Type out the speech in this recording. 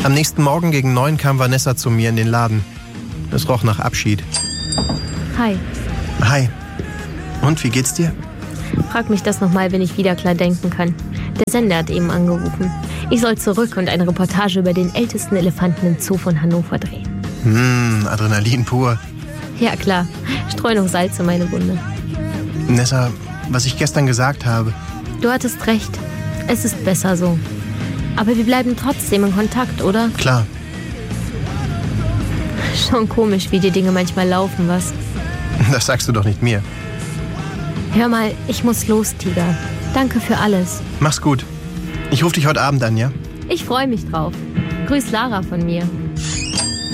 Am nächsten Morgen gegen 9 kam Vanessa zu mir in den Laden. Es roch nach Abschied. Hi. Hi. Und, wie geht's dir? Frag mich das nochmal, wenn ich wieder klar denken kann. Der Sender hat eben angerufen. Ich soll zurück und eine Reportage über den ältesten Elefanten im Zoo von Hannover drehen. Adrenalin pur. Ja klar, streu noch Salz in meine Wunde. Nessa, was ich gestern gesagt habe. Du hattest recht. Es ist besser so. Aber wir bleiben trotzdem in Kontakt, oder? Klar. Schon komisch, wie die Dinge manchmal laufen, was? Das sagst du doch nicht mir. Hör mal, ich muss los, Tiger. Danke für alles. Mach's gut. Ich rufe dich heute Abend an, ja? Ich freue mich drauf. Grüß Lara von mir.